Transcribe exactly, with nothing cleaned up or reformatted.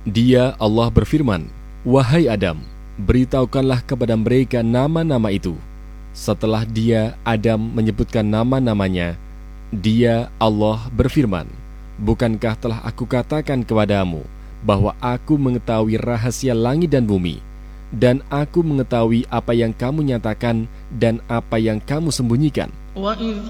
Dia Allah berfirman, "Wahai Adam, beritahukanlah kepada mereka nama-nama itu." Setelah dia Adam menyebutkan nama-namanya, dia Allah berfirman, "Bukankah telah aku katakan kepadamu bahwa aku mengetahui rahasia langit dan bumi, dan aku mengetahui apa yang kamu nyatakan dan apa yang kamu sembunyikan?"